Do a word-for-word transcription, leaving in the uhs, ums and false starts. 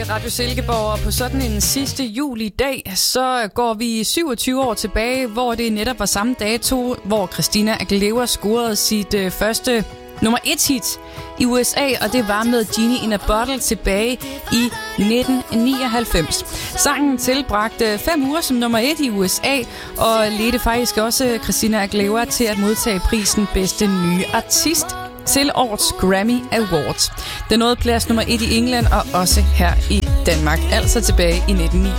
Radio Silkeborg, og på sådan en sidste julidag, så går vi syvogtyve år tilbage, hvor det netop var samme dato, hvor Christina Aguilera scorede sit øh, første nummer et hit i U S A, og det var med Genie in a Bottle tilbage i nitten nioghalvfems. Sangen tilbragte fem uger som nummer et i U S A, og ledte faktisk også Christina Aguilera til at modtage prisen Bedste Nye Artist til årets Grammy Awards. Den nåede plads nummer et i England og også her i Danmark, altså tilbage i nitten nioghalvfems.